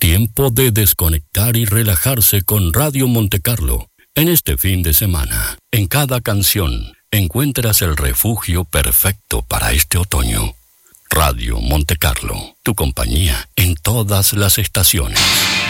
Tiempo de desconectar y relajarse con Radio Montecarlo. En este fin de semana, en cada canción, encuentras el refugio perfecto para este otoño. Radio Montecarlo, tu compañía en todas las estaciones.